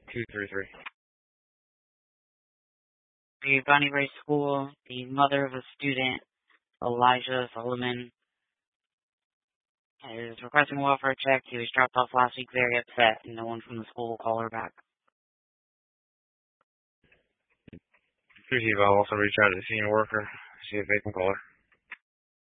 233. The Bonnie Ray School, the mother of a student, Elijah Solomon, is requesting a welfare check. He was dropped off last week very upset, and no one from the school will call her back. Receive, I'll also reach out to the senior worker, see if they can call her.